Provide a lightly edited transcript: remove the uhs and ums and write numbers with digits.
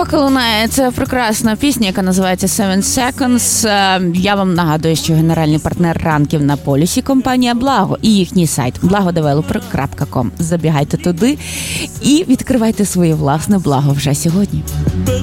Поки лунає ця прекрасна пісня, яка називається Seven Seconds, я вам нагадую, що генеральний партнер ранків на полюсі компанія Благо і їхній сайт blagodeveloper.com. Забігайте туди і відкривайте своє власне благо вже сьогодні.